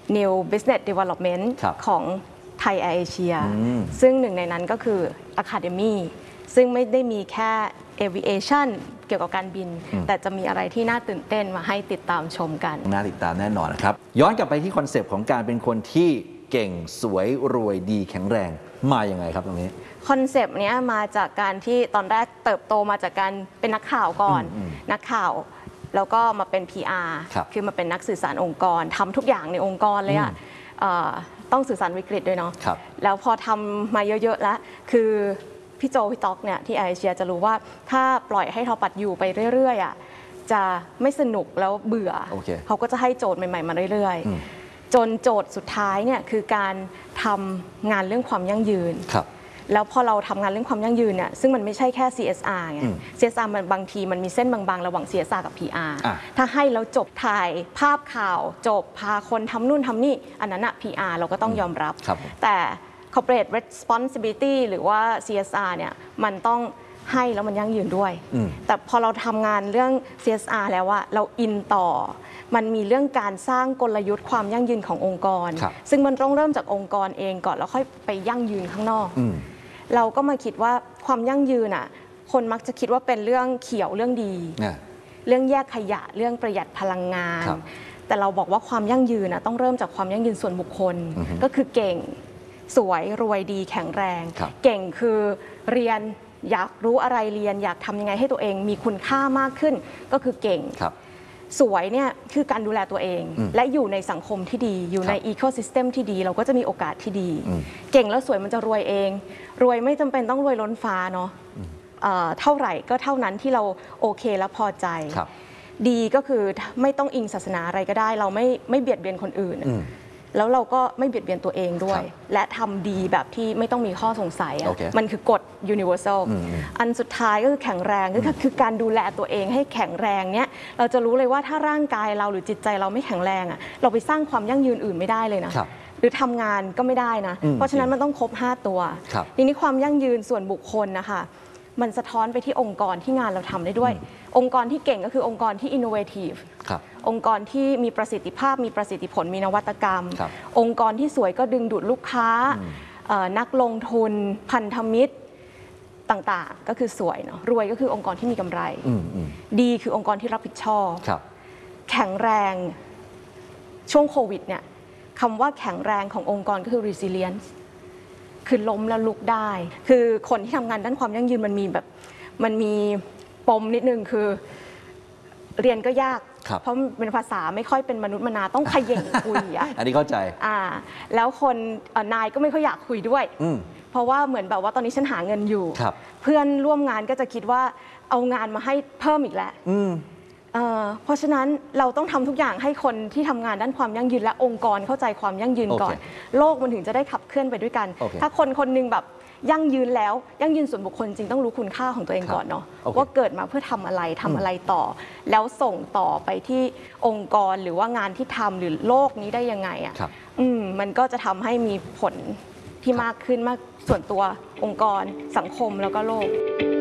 New Business Development ของไทยแอร์เอเชียซึ่งหนึ่งในนั้นก็คือ Academy ซึ่งไม่ได้มีแค่ Aviation เกี่ยวกับการบินแต่จะมีอะไรที่น่าตื่นเต้นมาให้ติดตามชมกันน่าติดตามแน่นอนนะครับย้อนกลับไปที่คอนเซปต์ของการเป็นคนที่เก่งสวยรวยดีแข็งแรงมาอย่างไงครับตรงนี้คอนเซปต์นี้มาจากการที่ตอนแรกเติบโตมาจากการเป็นนักข่าวก่อนนักข่าวแล้วก็มาเป็น PR คือมาเป็นนักสื่อสารองค์กรทำทุกอย่างในองค์กรเลยอ่ะต้องสื่อสารวิกฤตด้วยเนาะแล้วพอทำมาเยอะๆแล้วคือพี่โจพี่ต๊อกเนี่ยที่แอร์เอเชียจะรู้ว่าถ้าปล่อยให้ทอปัดอยู่ไปเรื่อยๆอ่ะจะไม่สนุกแล้วเบื่อ เขาก็จะให้โจทย์ใหม่ๆมาเรื่อยๆจนโจทย์สุดท้ายเนี่ยคือการทำงานเรื่องความยั่งยืนแล้วพอเราทำงานเรื่องความยั่งยืนเนี่ยซึ่งมันไม่ใช่แค่ CSR ไง CSR มันบางทีมันมีเส้นบางๆระหว่าง CSR กับ PR ถ้าให้แล้วจบถ่ายภาพข่าวจบพาคนทำนู่นทำนี่อันนั้นอะ PR เราก็ต้องยอมรับแต่ corporate responsibility หรือว่า CSR เนี่ยมันต้องให้แล้วมันยั่งยืนด้วยแต่พอเราทำงานเรื่อง CSR แล้วว่าเราอินต่อมันมีเรื่องการสร้างกลยุทธ์ความยั่งยืนขององค์กรซึ่งมันต้องเริ่มจากองค์กรเองก่อนแล้วค่อยไปยั่งยืนข้างนอกเราก็มาคิดว่าความยั่งยืนอ่ะคนมักจะคิดว่าเป็นเรื่องเขียวเรื่องดีเรื่องแยกขยะเรื่องประหยัดพลังงานแต่เราบอกว่าความยั่งยืนต้องเริ่มจากความยั่งยืนส่วนบุคคลก็คือเก่งสวยรวยดีแข็งแรงเก่งคือเรียนอยากรู้อะไรเรียนอยากทำยังไงให้ตัวเองมีคุณค่ามากขึ้นก็คือเก่งสวยเนี่ยคือการดูแลตัวเองและอยู่ในสังคมที่ดีอยู่ในอีโคซิสเต็มที่ดีเราก็จะมีโอกาสที่ดีเก่งแล้วสวยมันจะรวยเองรวยไม่จำเป็นต้องรวยล้นฟ้าเนาะเท่าไหร่ก็เท่านั้นที่เราโอเคและพอใจดีก็คือไม่ต้องอิงศาสนาอะไรก็ได้เราไม่เบียดเบียนคนอื่นแล้วเราก็ไม่เบียดเบียนตัวเองด้วยและทำดีแบบที่ไม่ต้องมีข้อสงสัยมันคือกฎ universal อันสุดท้ายก็คือแข็งแรงก็คือการดูแลตัวเองให้แข็งแรงเนี้ยเราจะรู้เลยว่าถ้าร่างกายเราหรือจิตใจเราไม่แข็งแรงอ่ะเราไปสร้างความยั่งยืนอื่นไม่ได้เลยนะหรือทำงานก็ไม่ได้นะเพราะฉะนั้นมันต้องครบ5ตัวทีนี้ความยั่งยืนส่วนบุคคลนะคะมันสะท้อนไปที่องค์กรที่งานเราทำได้ด้วยองค์กรที่เก่งก็คือองค์กรที่ innovative องค์กรที่มีประสิทธิภาพมีประสิทธิผลมีนวัตกรรมองค์กรที่สวยก็ดึงดูดลูกค้านักลงทุนพันธมิตรต่างๆก็คือสวยเนาะรวยก็คือองค์กรที่มีกำไรดีคือองค์กรที่รับผิดชอบแข็งแรงช่วงโควิดเนี่ยคำว่าแข็งแรงขององค์กรก็คือ resilience คือล้มแล้วลุกได้คือคนที่ทำงานด้านความยั่งยืนมันมีปมนิดนึงคือเรียนก็ยากเพราะเป็นภาษาไม่ค่อยเป็นมนุษย์มนาต้องขย่งคุยอันนี้เข้าใจแล้วคนนายก็ไม่ค่อยอยากคุยด้วยเพราะว่าเหมือนแบบว่าตอนนี้ฉันหาเงินอยู่เพื่อนร่วมงานก็จะคิดว่าเอางานมาให้เพิ่มอีกแล้วเพราะฉะนั้นเราต้องทำทุกอย่างให้คนที่ทำงานด้านความยั่งยืนและองค์กรเข้าใจความยั่งยืนก่อนโลกมันถึงจะได้ขับเคลื่อนไปด้วยกันถ้าคนคนนึงแบบยั่งยืนแล้วยั่งยืนส่วนบุคคลจริงต้องรู้คุณค่าของตัวเองก่อนเนาะว่าเกิดมาเพื่อทำอะไรต่อแล้วส่งต่อไปที่องค์กรหรือว่างานที่ทำหรือโลกนี้ได้ยังไงมันก็จะทำให้มีผลที่มากขึ้นมากส่วนตัวองค์กรสังคมแล้วก็โลก